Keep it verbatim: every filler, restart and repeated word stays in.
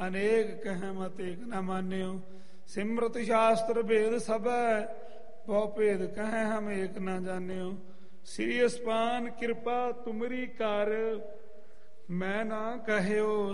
ਅਨੇਕ ਕਹਿ ਮਤ ਏਕ ਨ ਮਾਨਿਓ। ਸਿਮਰਤ ਸ਼ਾਸਤਰ ਭੇਦ ਸਭੈ ਬਹੁ ਭੇਦ ਕਹਿ ਹਮ ਏਕ ਨ ਜਾਣਿਓ। ਸ੍ਰੀ ਅਸਪਾਨ ਕਿਰਪਾ ਤੁਮਰੀ ਕਰ ਮੈਂ ਨਾ ਕਹਿਓ